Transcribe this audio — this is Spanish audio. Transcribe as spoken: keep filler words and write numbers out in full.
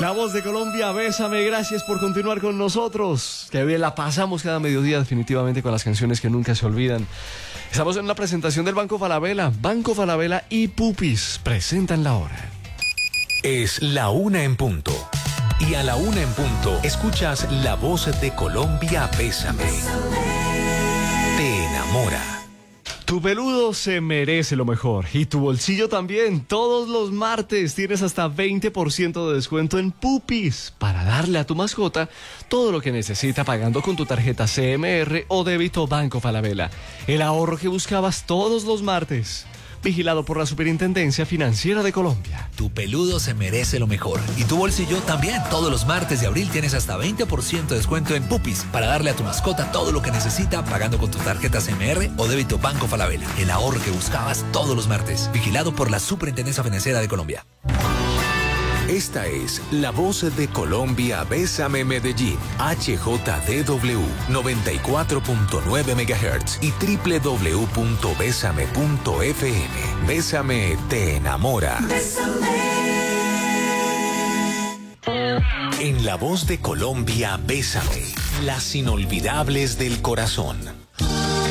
La voz de Colombia, bésame, gracias por continuar con nosotros. Que bien la pasamos cada mediodía definitivamente con las canciones que nunca se olvidan. Estamos en la presentación del Banco Falabella. Banco Falabella y Pupis presentan la hora. Es la una en punto. Y a la una en punto escuchas La Voz de Colombia, bésame. Te enamora. Tu peludo se merece lo mejor y tu bolsillo también. Todos los martes tienes hasta veinte por ciento de descuento en Pupis para darle a tu mascota todo lo que necesita pagando con tu tarjeta C M R o débito Banco Falabella. El ahorro que buscabas todos los martes. Vigilado por la Superintendencia Financiera de Colombia. Tu peludo se merece lo mejor. Y tu bolsillo también. Todos los martes de abril tienes hasta veinte por ciento de descuento en Pupis para darle a tu mascota todo lo que necesita pagando con tu tarjeta C M R o débito Banco Falabella. El ahorro que buscabas todos los martes. Vigilado por la Superintendencia Financiera de Colombia. Esta es La Voz de Colombia, bésame Medellín, H J D W noventa y cuatro punto nueve megahertz y doble u doble u doble u punto bésame punto f m. Bésame te enamora. Bésame. En La Voz de Colombia, bésame, las inolvidables del corazón.